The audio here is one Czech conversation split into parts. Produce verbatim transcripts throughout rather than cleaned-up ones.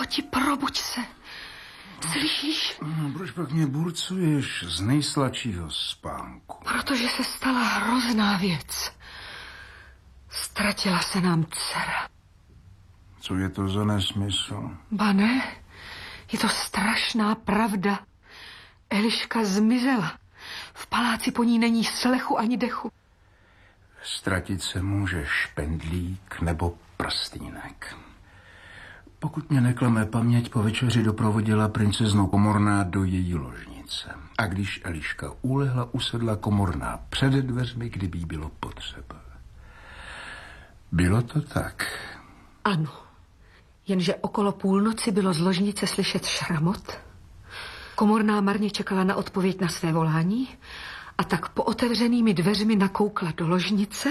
Škoti, probuď se. Slyšíš? No, proč pak mě burcuješ z nejsladšího spánku? Protože se stala hrozná věc. Ztratila se nám dcera. Co je to za nesmysl? Ba ne, je to strašná pravda. Eliška zmizela. V paláci po ní není slechu ani dechu. Ztratit se může špendlík nebo prstýnek. Pokud mě neklame paměť, po večeři doprovodila princeznu Komorná do její ložnice. A když Eliška ulehla, usedla Komorná před dveřmi, kdyby jí bylo potřeba. Bylo to tak? Ano, jenže okolo půlnoci bylo z ložnice slyšet šramot. Komorná marně čekala na odpověď na své volání a tak po otevřenými dveřmi nakoukla do ložnice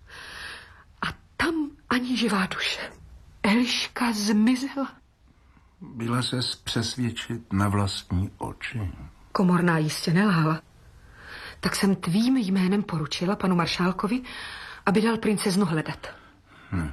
a tam ani živá duše. Eliška zmizela. Byla ses přesvědčit na vlastní oči. Komorná jistě nelhala. Tak jsem tvým jménem poručila panu maršálkovi, aby dal princeznu hledat. Hm.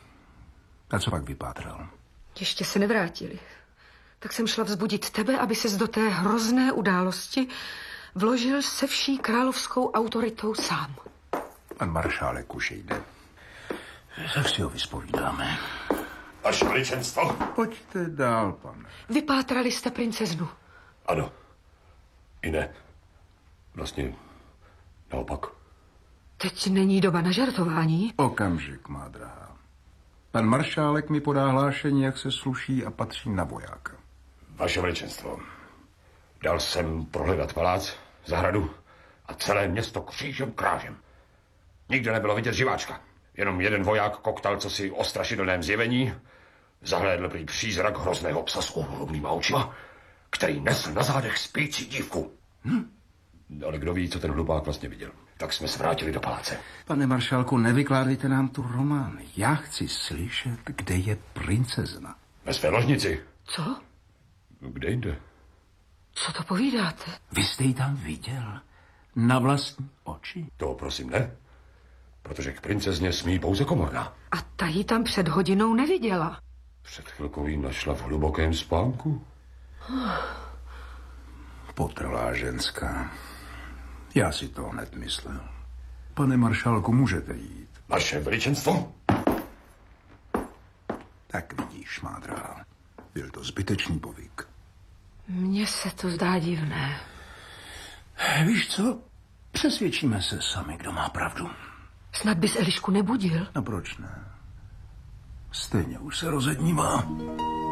A co pak vypátral? Ještě se nevrátili. Tak jsem šla vzbudit tebe, aby ses do té hrozné události vložil se vší královskou autoritou sám. Pan maršálek už jde. Tak si ho vyspovídáme. Vaše veličenstvo. Pojďte dál, pane. Vypátrali jste princeznu. Ano. I ne. Vlastně naopak. Teď není doba na žartování. Okamžik, má drahá. Pan maršálek mi podá hlášení, jak se sluší a patří na vojáka. Vaše veličenstvo. Dal jsem prohledat palác, zahradu a celé město křížem krážem. Nikde nebylo vidět živáčka. Jenom jeden voják koktal cosi o strašidelném zjevení. Zahlédl prý přízrak hrozného psa s ohromnýma očima, který nesl na zádech spící dívku. Hm? Ale kdo ví, co ten hlupák vlastně viděl. Tak jsme se vrátili do paláce. Pane maršálku, nevykládejte nám tu román. Já chci slyšet, kde je princezna. Ve své ložnici. Co? Kde jinde? Co to povídáte? Vy jste ji tam viděl? Na vlastní oči? To prosím ne. Protože k princezně smí pouze Komorná. A ta ji tam před hodinou neviděla. Před chvilkou ji našla v hlubokém spánku. Potrlá ženská. Já si to hned myslel. Pane maršálku, můžete jít. Vaše veličenstvo? Tak vidíš, má drahá. Byl to zbytečný povyk. Mně se to zdá divné. Víš co? Přesvědčíme se sami, kdo má pravdu. Snad bys Elišku nebudil? No proč ne? Stejně už se rozednívá.